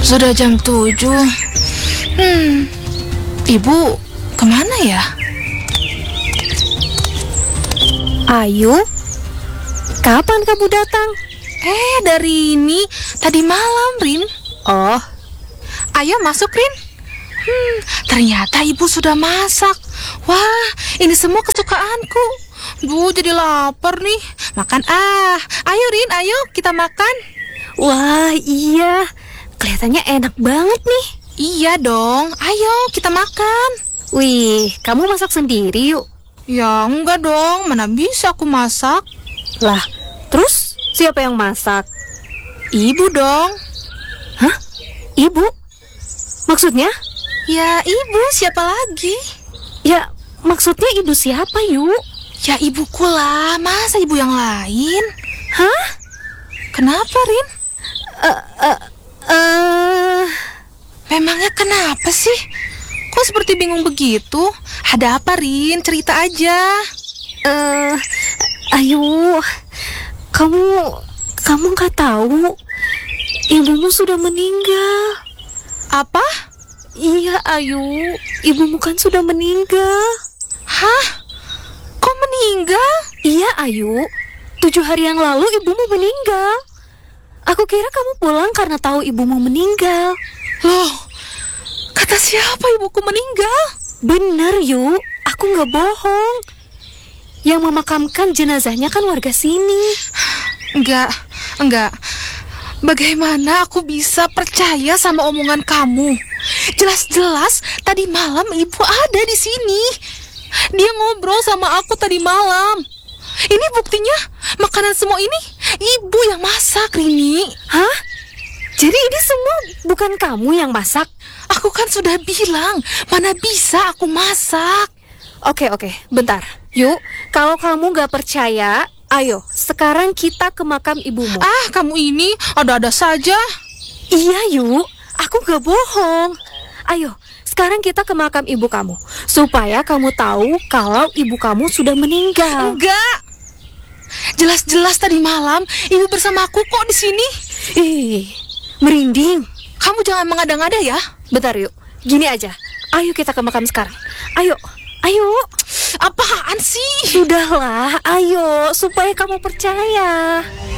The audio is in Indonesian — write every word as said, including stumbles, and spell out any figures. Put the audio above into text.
Sudah jam tujuh. Hmm, ibu kemana ya? Ayu, kapan kamu datang? Eh, dari ini tadi malam, Rin. Oh, Ayo masuk, Rin. Hmm, ternyata ibu sudah masak. Wah, ini semua kesukaanku. Bu, jadi lapar nih. Makan ah. Ayo, Rin, ayo kita makan. wah iya, kelihatannya enak banget nih. Iya dong, ayo kita makan. Wih, kamu masak sendiri yuk. Ya enggak dong, mana bisa aku masak. Lah, terus siapa yang masak? Ibu dong. Hah? Ibu? Maksudnya? Ya ibu, siapa lagi? Ya, maksudnya ibu siapa yuk? Ya ibuku lah, masa ibu yang lain? Hah? Kenapa, Rin? Eh, eh, eh, Memangnya kenapa sih? Kok seperti bingung begitu? Ada apa, Rin? Cerita aja. eh, Ayu, kamu, kamu nggak tahu, ibumu sudah meninggal. Apa? Iya, Ayu, ibumu kan sudah meninggal. Hah? Kok meninggal? Iya, Ayu, tujuh hari yang lalu ibumu meninggal. Aku kira kamu pulang karena tahu ibumu meninggal. Loh, kata siapa ibuku meninggal? Bener, Yu, aku nggak bohong. Yang memakamkan jenazahnya kan warga sini. Enggak, enggak. Bagaimana aku bisa percaya sama omongan kamu? Jelas-jelas tadi malam ibu ada di sini. Dia ngobrol sama aku tadi malam. Ini buktinya, makanan semua ini ibu yang masak, Rini. Hah? Jadi ini semua bukan kamu yang masak? Aku kan sudah bilang, mana bisa aku masak. Oke, oke, bentar. Yuk, kalau kamu gak percaya, ayo, sekarang kita ke makam ibumu. Ah, kamu ini ada-ada saja. Iya, Yuk, aku gak bohong. Ayo, sekarang kita ke makam ibu kamu, supaya kamu tahu kalau ibu kamu sudah meninggal. Enggak. Jelas-jelas tadi malam ibu bersama aku kok di sini. Ih, merinding. Kamu jangan mengada-ngada ya. Bentar, Yuk, gini aja. Ayo kita ke makam sekarang. Ayo, ayo. Apaan sih? Sudahlah, ayo, supaya kamu percaya.